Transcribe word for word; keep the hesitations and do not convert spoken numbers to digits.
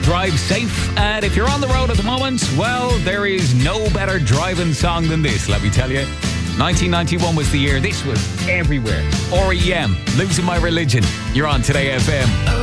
drive safe. And if you're on the road at the moment, well, there is no better driving song than this, let me tell you. nineteen ninety-one was the year. This was everywhere. R E M, Losing My Religion. You're on Today F M.